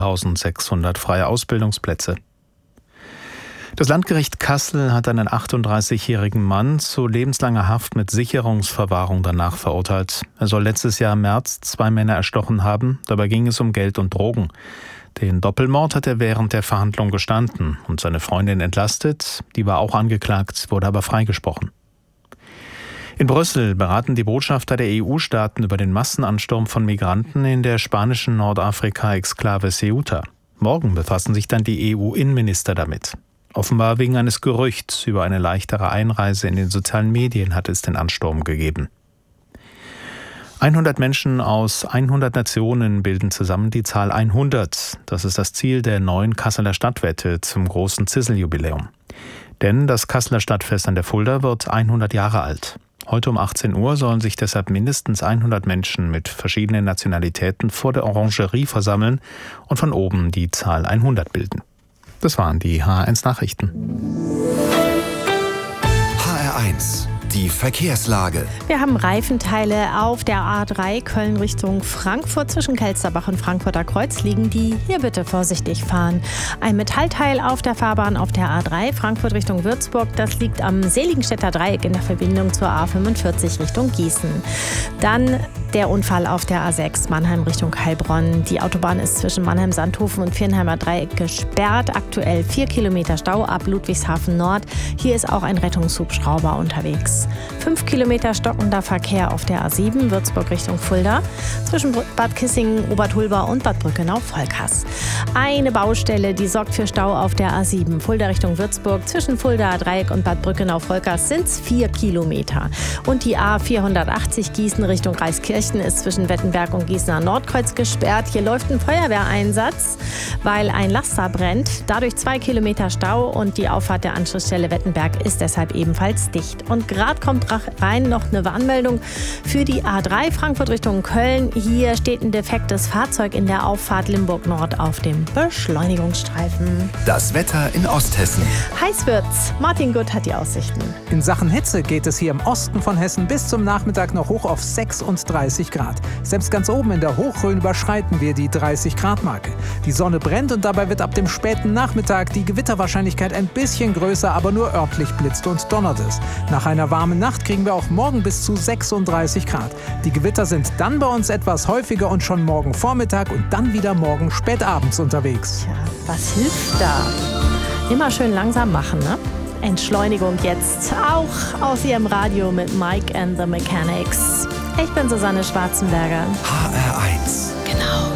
1.600 freie Ausbildungsplätze. Das Landgericht Kassel hat einen 38-jährigen Mann zu lebenslanger Haft mit Sicherungsverwahrung danach verurteilt. Er soll letztes Jahr im März 2 Männer erstochen haben. Dabei ging es um Geld und Drogen. Den Doppelmord hat er während der Verhandlung gestanden und seine Freundin entlastet. Die war auch angeklagt, wurde aber freigesprochen. In Brüssel beraten die Botschafter der EU-Staaten über den Massenansturm von Migranten in der spanischen Nordafrika-Exklave Ceuta. Morgen befassen sich dann die EU-Innenminister damit. Offenbar wegen eines Gerüchts über eine leichtere Einreise in den sozialen Medien hat es den Ansturm gegeben. 100 Menschen aus 100 Nationen bilden zusammen die Zahl 100. Das ist das Ziel der neuen Kasseler Stadtwette zum großen Zisseljubiläum. Denn das Kasseler Stadtfest an der Fulda wird 100 Jahre alt. Heute um 18 Uhr sollen sich deshalb mindestens 100 Menschen mit verschiedenen Nationalitäten vor der Orangerie versammeln und von oben die Zahl 100 bilden. Das waren die HR1 Nachrichten. HR1, die Verkehrslage. Wir haben Reifenteile auf der A3 Köln Richtung Frankfurt. Zwischen Kelsterbach und Frankfurter Kreuz liegen die. Hier bitte vorsichtig fahren. Ein Metallteil auf der Fahrbahn auf der A3 Frankfurt Richtung Würzburg. Das liegt am Seligenstädter Dreieck in der Verbindung zur A45 Richtung Gießen. Dann der Unfall auf der A6 Mannheim Richtung Heilbronn. Die Autobahn ist zwischen Mannheim-Sandhofen und Viernheimer Dreieck gesperrt. Aktuell 4 Kilometer Stau ab Ludwigshafen Nord. Hier ist auch ein Rettungshubschrauber unterwegs. 5 Kilometer stockender Verkehr auf der A7 Würzburg Richtung Fulda. Zwischen Bad Kissingen, Obertulba und Bad Brückenau-Volkers. Eine Baustelle, die sorgt für Stau auf der A7 Fulda Richtung Würzburg. Zwischen Fulda Dreieck und Bad Brückenau-Volkers sind es 4 Kilometer. Und die A480 Gießen Richtung Reiskirchen ist zwischen Wettenberg und Gießener Nordkreuz gesperrt. Hier läuft ein Feuerwehreinsatz, weil ein Laster brennt. Dadurch 2 Kilometer Stau und die Auffahrt der Anschlussstelle Wettenberg ist deshalb ebenfalls dicht. Und gerade kommt rein noch eine Warnmeldung für die A3 Frankfurt Richtung Köln. Hier steht ein defektes Fahrzeug in der Auffahrt Limburg Nord auf dem Beschleunigungsstreifen. Das Wetter in Osthessen. Heiß wird's. Martin Gutt hat die Aussichten. In Sachen Hitze geht es hier im Osten von Hessen bis zum Nachmittag noch hoch auf 36 Grad. Selbst ganz oben in der Hochrhön überschreiten wir die 30-Grad-Marke. Die Sonne brennt und dabei wird ab dem späten Nachmittag die Gewitterwahrscheinlichkeit ein bisschen größer, aber nur örtlich blitzt und donnert es. Nach einer warmen Nacht kriegen wir auch morgen bis zu 36 Grad. Die Gewitter sind dann bei uns etwas häufiger und schon morgen Vormittag und dann wieder morgen spätabends unterwegs. Tja, was hilft da? Immer schön langsam machen, ne? Entschleunigung jetzt, auch aus Ihrem Radio mit Mike and the Mechanics. Ich bin Susanne Schwarzenberger. HR1. Genau.